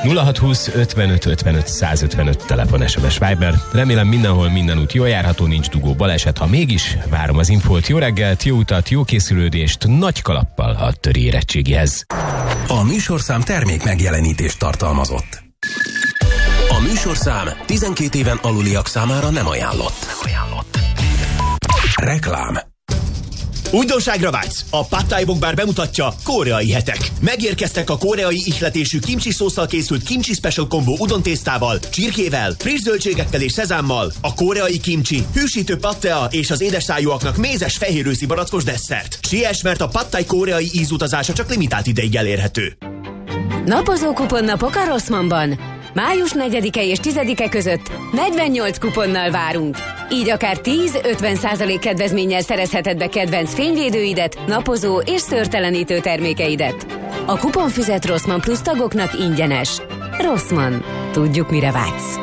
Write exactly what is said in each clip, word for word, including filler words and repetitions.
nulla hat húsz ötvenöt ötvenöt százötvenöt telefon, es em es, Viber. Remélem mindenhol minden út jól járható, nincs dugó, baleset. Ha mégis, várom az infót. Jó reggelt, jó utat, jó készülődést, nagy kalappal a töri érettségihez. A műsorszám termék megjelenítést tartalmazott. A műsorszám tizenkét éven aluliak számára nem ajánlott. Nem ajánlott. Reklám. Újdonságra vágysz? A Pad Thai Bok Bar bemutatja Koreai hetek. Megérkeztek a koreai ihletésű kimchi szósszal készült kimchi special combo udon tésztával, csirkével, friss zöldségekkel és szezámmal, a koreai kimchi, hűsítő pattea és az édesszájúaknak mézes fehérőszi barackos desszert. Siess, mert a Pad Thai koreai ízutazása csak limitált ideig elérhető. Napozó kuponnapok a Rossmannban. május negyedike és tizedike között negyvennyolc kuponnal várunk. Így akár tíz-ötven százalék kedvezménnyel szerezheted be kedvenc fényvédőidet, napozó és szőrtelenítő termékeidet. A kuponfüzet Rossmann Plus tagoknak ingyenes. Rossmann. Tudjuk, mire vágysz.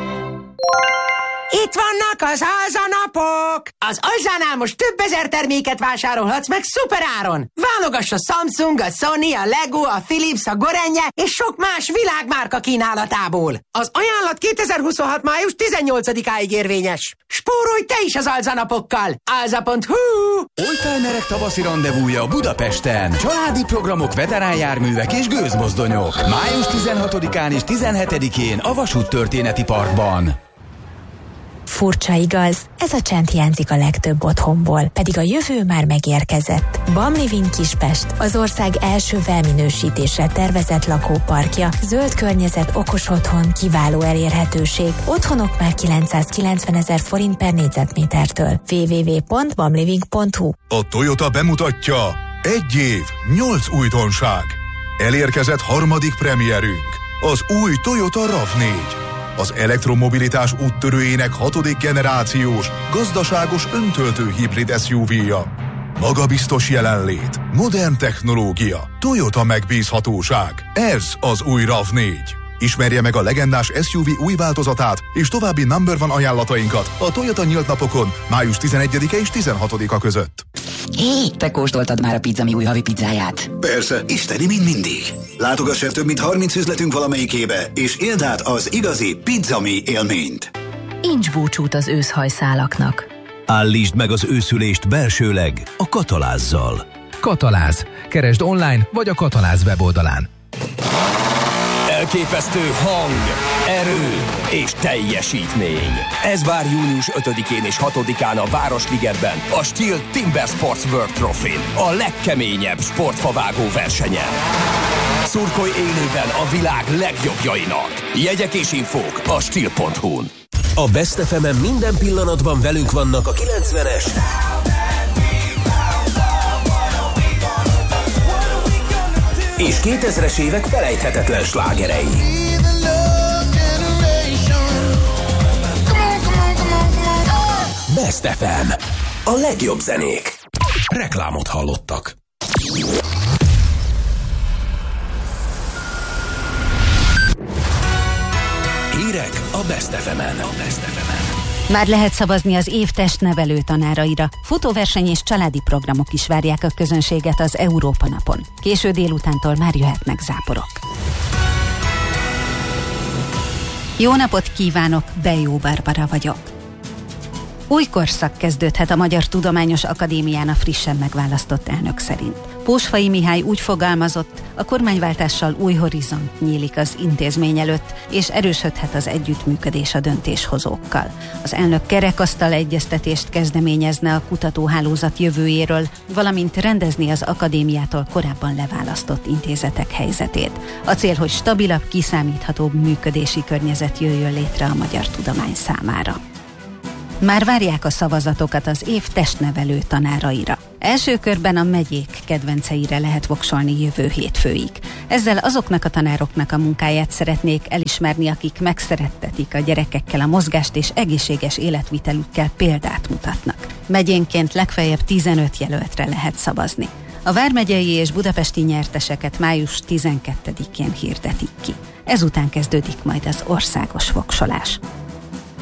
Itt vannak az alzanapok! Az Alzánál most több ezer terméket vásárolhatsz meg szuperáron! Válogass a Samsung, a Sony, a Lego, a Philips, a Gorenje és sok más világmárka kínálatából. Az ajánlat kétezer-huszonhat. május tizennyolcadikáig érvényes. Spórolj te is az alzanapokkal! alza pont hu. Oldtimerek tavaszi randevúja Budapesten. Családi programok, veteránjárművek és gőzmozdonyok. május tizenhatodikán és tizenhetedikén a Vasúttörténeti Parkban. Furcsa, igaz? Ez a csend hiányzik a legtöbb otthonból, pedig a jövő már megérkezett. BAM Living Kispest, az ország első felminősítésre tervezett lakóparkja, zöld környezet, okos otthon, kiváló elérhetőség. Otthonok már kilencszázkilencvenezer forint per négyzetmétertől. double-u double-u double-u pont bam living pont hu. A Toyota bemutatja: egy év, nyolc újdonság. Elérkezett harmadik premierünk, az új Toyota ráv négy. Az elektromobilitás úttörőjének hatodik generációs, gazdaságos öntöltő hibrid es u vé-ja. Magabiztos jelenlét, modern technológia, Toyota megbízhatóság. Ez az új ráv négy. Ismerje meg a legendás es u vé új változatát és további number one ajánlatainkat a Toyota nyílt napokon május tizenegyedike és tizenhatodika között. Hé, te kóstoltad már a Pizzami új havi pizzáját? Persze, isteni, mint mindig. Látogass el több mint harminc üzletünk valamelyikébe, és éld át az igazi Pizzami élményt. Nincs búcsút az őszhajszálaknak. Állítsd meg az őszülést belsőleg a Katalázzal. Kataláz. Keresd online vagy a Kataláz weboldalán. Elképesztő hang, erő és teljesítmény. Ez vár június ötödikén és hatodikán a Városligetben, a Stihl Timber Sports World Trophy-n, a legkeményebb sportfavágó versenyen. Szurkolj élőben a világ legjobbjainak. Jegyek és infók a stihl pont hu-n. A Best ef emen minden pillanatban velünk vannak a kilencvenes és kétezres évek felejthetetlen slágerei. Best ef em. A legjobb zenék. Reklámot hallottak. Hírek a Best ef emen. A Best ef emen. Már lehet szavazni az év testnevelő tanáraira. Futóverseny és családi programok is várják a közönséget az Európa napon. Késő délutántól már jöhetnek záporok. Jó napot kívánok, Bejó Barbara vagyok. Új korszak kezdődhet a Magyar Tudományos Akadémián a frissen megválasztott elnök szerint. Pósfai Mihály úgy fogalmazott, a kormányváltással új horizont nyílik az intézmény előtt, és erősödhet az együttműködés a döntéshozókkal. Az elnök kerekasztal egyeztetést kezdeményezne a kutatóhálózat jövőjéről, valamint rendezni az akadémiától korábban leválasztott intézetek helyzetét. A cél, hogy stabilabb, kiszámíthatóbb működési környezet jöjjön létre a magyar tudomány számára. Már várják a szavazatokat az év testnevelő tanáraira. Első körben a megyék kedvenceire lehet voksolni jövő hétfőig. Ezzel azoknak a tanároknak a munkáját szeretnék elismerni, akik megszerettetik a gyerekekkel a mozgást és egészséges életvitelükkel példát mutatnak. Megyénként legfeljebb tizenöt jelöltre lehet szavazni. A vármegyei és budapesti nyerteseket május tizenkettedikén hirdetik ki. Ezután kezdődik majd az országos voksolás.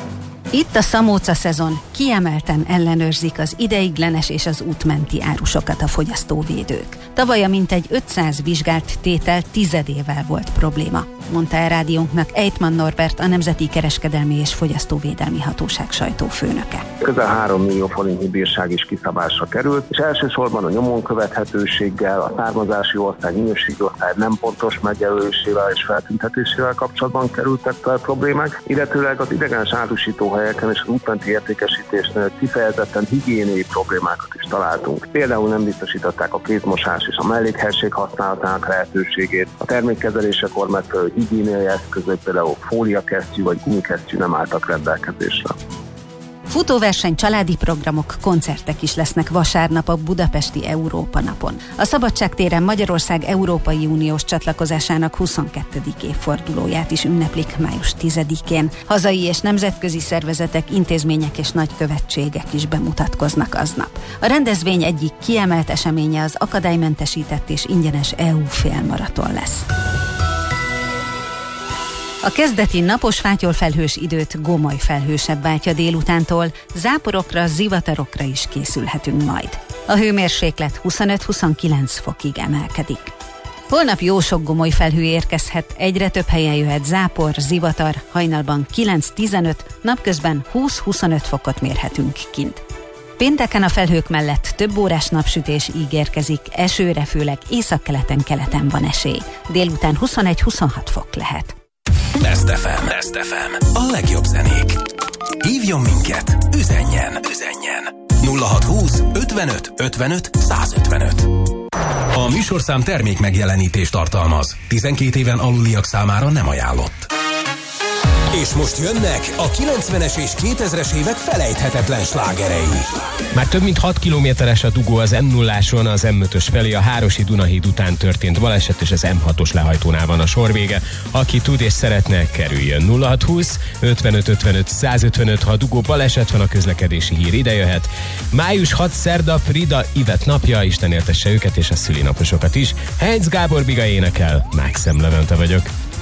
Itt a szamóca szezon, kiemelten ellenőrzik az ideiglenes és az útmenti árusokat a fogyasztóvédők. Tavaly a mintegy ötszáz vizsgált tétel tizedével volt probléma, mondta el rádiónknak Ejtman Norbert, a Nemzeti Kereskedelmi és Fogyasztóvédelmi Hatóság sajtófőnöke. Közel három millió forintnyi bírság is kiszabásra került, és elsősorban a nyomon követhetőséggel, a származási ország, minőségi ország nem pontos megjelölésével és feltüntetésével kapcsolatban kerültek fel problémák, illetőleg az idegenes árusítóhelyeken és az útmenti értékesítésnél kifejezetten higiéniai problémákat is találtunk. Például nem biztosították a kézmosás és a mellékhelyiség használatának lehetőségét, a termékkezelésekor megfelelő higiéniai eszközök, például fóliakesztyű vagy gumikesztyű nem álltak rendelkezésre. Futóverseny, családi programok, koncertek is lesznek vasárnap a budapesti Európa napon. A Szabadságtéren Magyarország Európai Uniós csatlakozásának huszonkettedik évfordulóját is ünneplik május tizedikén. Hazai és nemzetközi szervezetek, intézmények és nagykövetségek is bemutatkoznak aznap. A rendezvény egyik kiemelt eseménye az akadálymentesített és ingyenes é u félmaraton lesz. A kezdeti napos fátyolfelhős időt gomoly felhősebb váltja délutántól, záporokra, zivatarokra is készülhetünk majd. A hőmérséklet huszonöt-huszonkilenc fokig emelkedik. Holnap jó sok gomoly felhő érkezhet, egyre több helyen jöhet zápor, zivatar, hajnalban kilenc-tizenöt, napközben húsz-huszonöt fokot mérhetünk kint. Pénteken a felhők mellett több órás napsütés ígérkezik, esőre főleg északkeleten-keleten van esély. Délután huszonegy-huszonhat fok lehet. Best ef em. Best ef em. A legjobb zenék. Hívjon minket, üzenjen, üzenjen. nulla hatszázhúsz ötvenöt ötvenöt százötvenöt. A műsorszám termék megjelenítést tartalmaz. tizenkét éven aluliak számára nem ajánlott. És most jönnek a kilencvenes és kétezres évek felejthetetlen slágerei. Már több mint hat kilométeres a dugó az em nulláson, az em ötös felé, a Hárosi Dunahíd után történt baleset, és az em hatos lehajtónál van a sorvége. Aki tud és szeretne, kerüljön. nulla hatszázhúsz ötvenöt ötvenöt százötvenöt, ha a dugó baleset van, a közlekedési hír ide jöhet. május hatodika szerda, Frida Ivet napja, Isten éltesse őket és a szülinaposokat is. Heinz Gábor Biga énekel, Mákszem Levente vagyok.